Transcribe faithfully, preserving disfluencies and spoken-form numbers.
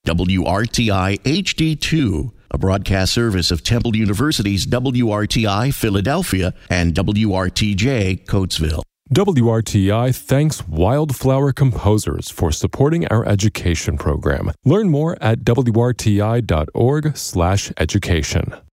W R T I H D two, a broadcast service of Temple University's W R T I Philadelphia and W R T J Coatesville. W R T I thanks Wildflower Composers for supporting our education program. Learn more at W R T I dot org slash education.